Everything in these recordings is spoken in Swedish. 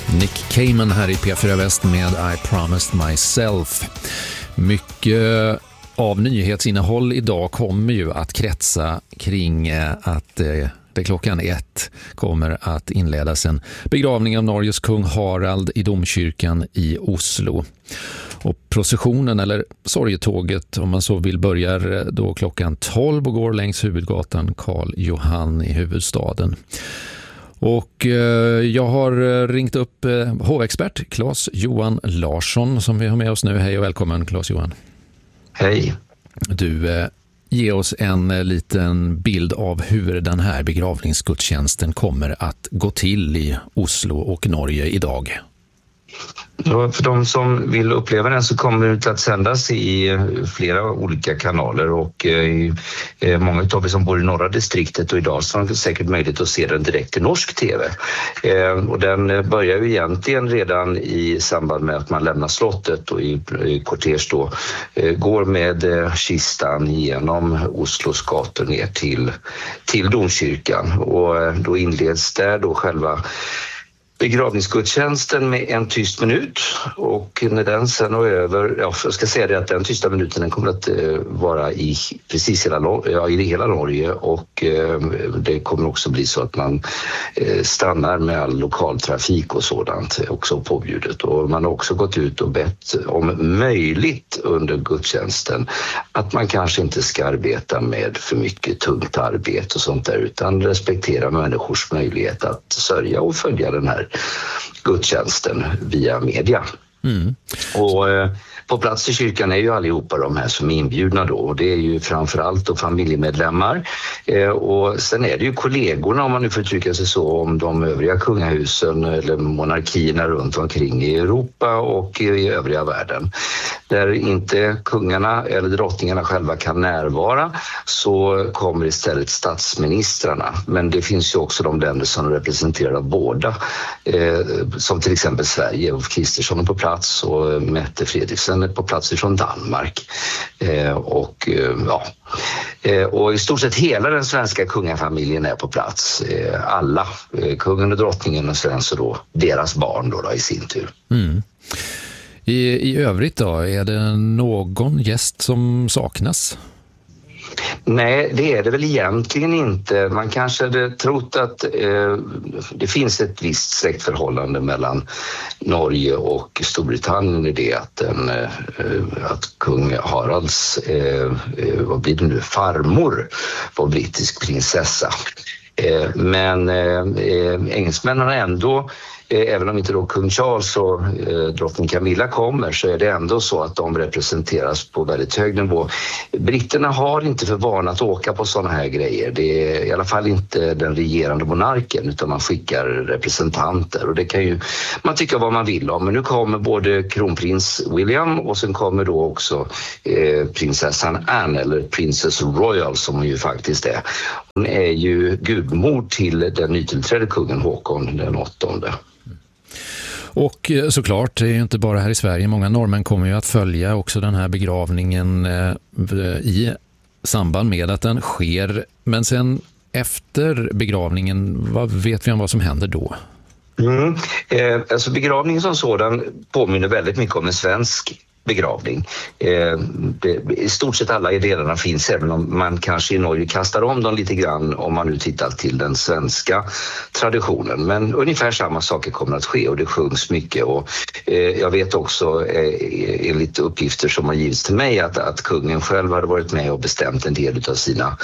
Nick Cayman här i P4 Väst med I Promised Myself. Mycket av nyhetsinnehåll idag kommer ju att kretsa kring att det klockan 1 kommer att inledas en begravning av Norges kung Harald i domkyrkan i Oslo. Och processionen eller sorgetåget om man så vill börjar då klockan 12 och går längs huvudgatan Karl Johan i huvudstaden. Och jag har ringt upp hovexpert Claes-Johan Larsson som vi har med oss nu. Hej och välkommen Claes-Johan. Hej. Du, ge oss en liten bild av hur den här begravningsgudstjänsten kommer att gå till i Oslo och Norge idag. Ja, för de som vill uppleva den så kommer det att sändas i flera olika kanaler och många av er som bor i norra distriktet och i Dalsland har säkert möjlighet att se den direkt i norsk tv. Och den börjar ju egentligen redan i samband med att man lämnar slottet och i kortege då går med kistan genom Oslos gator ner till domkyrkan och då inleds där då själva begravningsgudstjänsten med en tyst minut och när den sen är över, jag ska säga det att den tysta minuten den kommer att vara i precis hela Norge och det kommer också bli så att man stannar med all lokaltrafik och sådant också påbjudet och man har också gått ut och bett om möjligt under gudstjänsten att man kanske inte ska arbeta med för mycket tungt arbete och sånt där utan respektera människors möjlighet att sörja och följa den här gudstjänsten via media. Mm. Och på plats i kyrkan är ju allihopa de här som är inbjudna då och det är ju framförallt då familjemedlemmar och sen är det ju kollegorna om man nu får uttrycka sig så om de övriga kungahusen eller monarkierna runt omkring i Europa och i övriga världen. Där inte kungarna eller drottningarna själva kan närvara så kommer istället statsministrarna. Men det finns ju också de länder som representerar båda. Som till exempel Sverige. Ulf Kristersson är på plats och Mette Fredriksen är på plats från Danmark. Och i stort sett hela den svenska kungafamiljen är på plats. Alla. Kungen och drottningen och sen så då deras barn då i sin tur. Mm. I övrigt då, är det någon gäst som saknas? Nej, det är det väl egentligen inte. Man kanske hade trott att det finns ett visst släktförhållande mellan Norge och Storbritannien i det att kung Haralds, vad blir det nu, farmor var brittisk prinsessa. Men engelsmännen har ändå, även om inte då kung Charles och drottning Camilla kommer så är det ändå så att de representeras på väldigt hög nivå. Britterna har inte för vana att åka på sådana här grejer. Det är i alla fall inte den regerande monarken utan man skickar representanter och det kan ju man tycka vad man vill om. Men nu kommer både kronprins William och sen kommer då också prinsessan Anne eller Princess Royal som hon ju faktiskt är. Hon är ju gudmor till den nytillträdde kungen Håkon den 8:e. Och såklart, det är ju inte bara här i Sverige. Många norrmän kommer ju att följa också den här begravningen i samband med att den sker. Men sen efter begravningen, vad vet vi om vad som händer då? Alltså begravningen som sådan påminner väldigt mycket om en svensk begravning. I stort sett alla delarna finns även om man kanske i Norge kastar om dem lite grann om man nu tittar till den svenska traditionen. Men ungefär samma saker kommer att ske och det sjungs mycket och jag vet också enligt uppgifter som har givits till mig att kungen själv hade varit med och bestämt en del av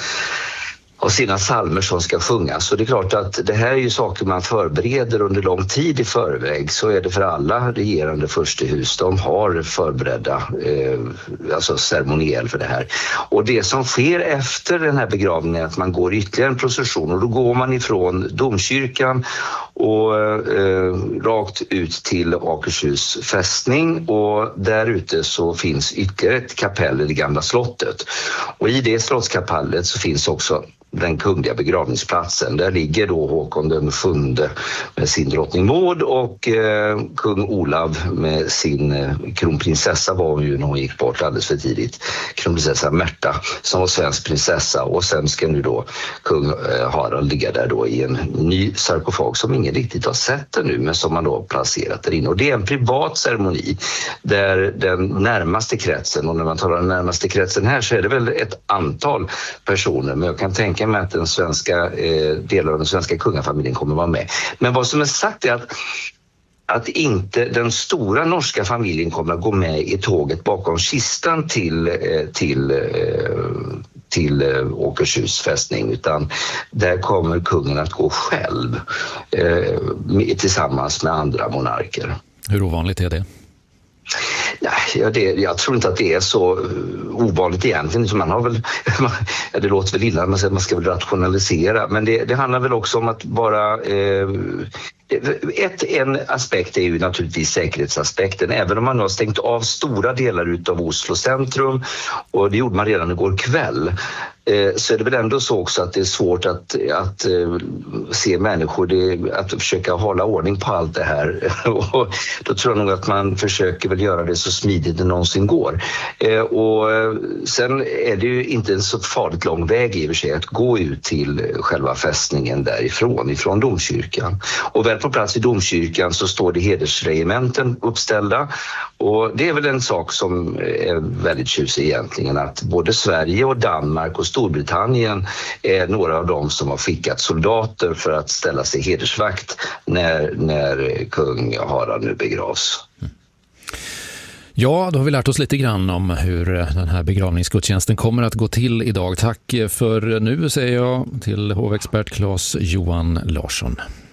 sina psalmer som ska sjungas. Så det är klart att det här är ju saker man förbereder under lång tid i förväg. Så är det för alla regerande furstehus. De har förberedda ceremoniell för det här. Och det som sker efter den här begravningen är att man går ytterligare en procession och då går man ifrån domkyrkan och rakt ut till Akershus fästning och där ute så finns ytterligare ett kapell i det gamla slottet. Och i det slottskapellet så finns också den kungliga begravningsplatsen. Där ligger då Håkon den 7:e med sin drottning Maud och kung Olav med sin kronprinsessa var hon ju när hon gick bort alldeles för tidigt. Kronprinsessa Märta som var svensk prinsessa, och sen ska nu då kung Harald ligga där då i en ny sarkofag som ingen riktigt har sett ännu, men som man då placerat där inne. Och det är en privat ceremoni där den närmaste kretsen, och när man talar om den närmaste kretsen här så är det väl ett antal personer, men jag kan tänka mig att den svenska delar av den svenska kungafamiljen kommer vara med. Men vad som är sagt är att inte den stora norska familjen kommer att gå med i tåget bakom kistan till Åkershus fästning, utan där kommer kungen att gå själv tillsammans med andra monarker. Hur ovanligt är det? Nej, jag tror inte att det är så ovanligt egentligen. Man har väl, det låter väl illa, man ska väl rationalisera, men det handlar väl också om att vara... En aspekt är ju naturligtvis säkerhetsaspekten. Även om man har stängt av stora delar utav Oslo centrum, och det gjorde man redan igår kväll, så är det väl ändå så också att det är svårt att se människor, att försöka hålla ordning på allt det här. Och då tror jag nog att man försöker väl göra det så smidigt det någonsin går. Och sen är det ju inte en så farligt lång väg i och för sig att gå ut till själva fästningen ifrån domkyrkan. Och väl på plats i domkyrkan så står det hedersregimenten uppställda, och det är väl en sak som är väldigt tjusig egentligen, att både Sverige och Danmark och Storbritannien är några av dem som har skickat soldater för att ställa sig hedersvakt när kung Harald nu begravs. Ja, då har vi lärt oss lite grann om hur den här begravningsgudstjänsten kommer att gå till idag. Tack för nu, säger jag till hovexpert Claes Johan Larsson.